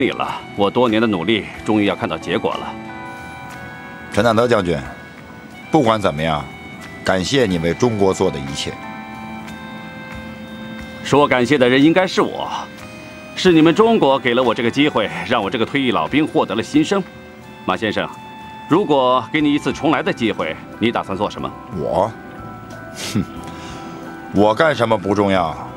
你了，我多年的努力终于要看到结果了。 陈纳德将军，不管怎么样，感谢你为中国做的一切。 说感谢的人应该是我，是你们中国给了我这个机会，让我这个退役老兵获得了新生。马先生，如果给你一次重来的机会，你打算做什么？ 我干什么不重要。